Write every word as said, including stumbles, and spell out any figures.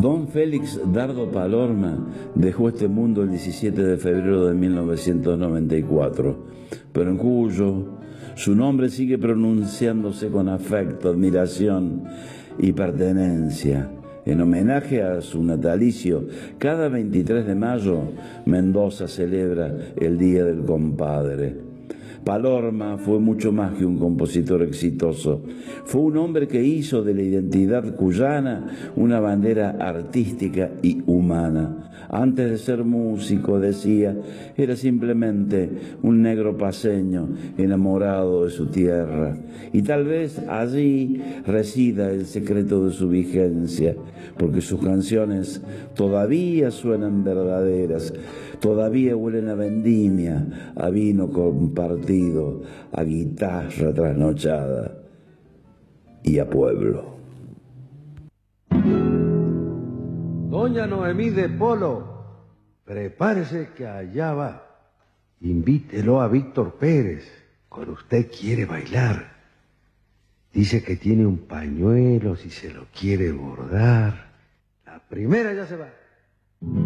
Don Félix Dardo Palorma dejó este mundo el diecisiete de febrero de mil novecientos noventa y cuatro, pero en Cuyo su nombre sigue pronunciándose con afecto, admiración y pertenencia. En homenaje a su natalicio, cada veintitrés de mayo, Mendoza celebra el Día del Compadre. Palorma fue mucho más que un compositor exitoso. Fue un hombre que hizo de la identidad cuyana una bandera artística y humana. Antes de ser músico, decía, era simplemente un negro paceño enamorado de su tierra. Y tal vez allí resida el secreto de su vigencia, porque sus canciones todavía suenan verdaderas, todavía huelen a vendimia, a vino compartido, a guitarra trasnochada y a pueblo. Doña Noemí de Polo, prepárese que allá va. Invítelo a Víctor Pérez, con usted quiere bailar. Dice que tiene un pañuelo si se lo quiere bordar. La primera ya se va.